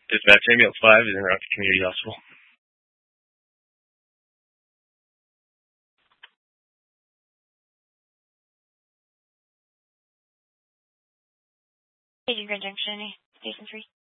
Is Matt Samuel 5 in Rocket Community Hospital? Agent Grand Junction, Station 3.